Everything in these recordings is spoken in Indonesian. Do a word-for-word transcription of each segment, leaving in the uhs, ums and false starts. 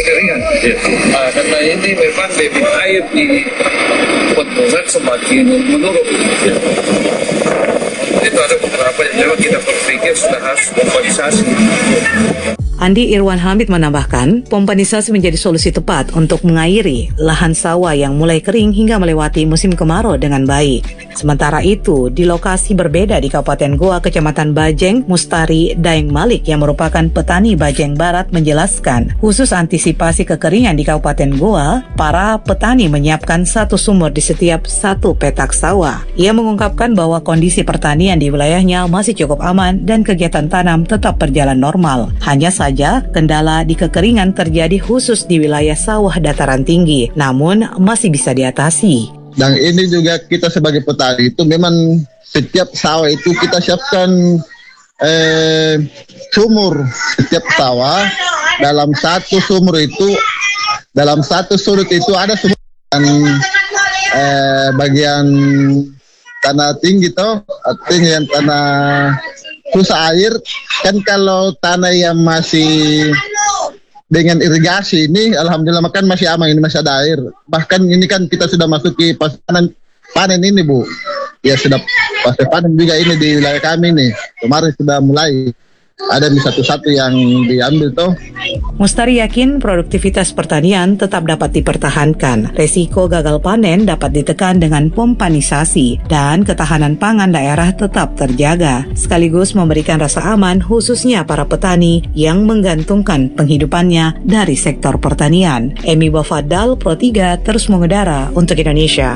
Keringan. Iya. Nah, karena ini memang debit air di bendungan semakin menurun. Iya. Itu ada beberapa yang memang kita berpikir sudah harus kompensasi. Andi Irwan Hamid menambahkan, pompanisasi menjadi solusi tepat untuk mengairi lahan sawah yang mulai kering hingga melewati musim kemarau dengan baik. Sementara itu, di lokasi berbeda di Kabupaten Goa, Kecamatan Bajeng, Mustari Daeng Malik yang merupakan petani Bajeng Barat menjelaskan, khusus antisipasi kekeringan di Kabupaten Goa, para petani menyiapkan satu sumur di setiap satu petak sawah. Ia mengungkapkan bahwa kondisi pertanian di wilayahnya masih cukup aman dan kegiatan tanam tetap berjalan normal. Hanya saja, kendala di kekeringan terjadi khusus di wilayah sawah dataran tinggi, namun masih bisa diatasi. Dan ini juga kita sebagai petani itu memang setiap sawah itu kita siapkan eh, sumur setiap sawah. Dalam satu sumur itu, dalam satu surut itu ada sumur dan eh, bagian tanah tinggi toh, artinya yang tanah susah air. Kan kalau tanah yang masih dengan irigasi ini, alhamdulillah makan masih aman, ini masih ada air. Bahkan ini kan kita sudah masuk ke pas panen, panen ini Bu. Ya sudah pas panen juga ini di wilayah kami nih. Kemarin sudah mulai ada di satu-satu yang diambil tuh. Mustari yakin produktivitas pertanian tetap dapat dipertahankan. Resiko gagal panen dapat ditekan dengan pompanisasi dan ketahanan pangan daerah tetap terjaga. Sekaligus memberikan rasa aman khususnya para petani yang menggantungkan penghidupannya dari sektor pertanian. Emi Bafadal, Pro tiga, terus mengudara untuk Indonesia.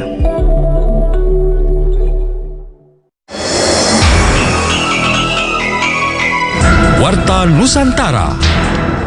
Warta Nusantara.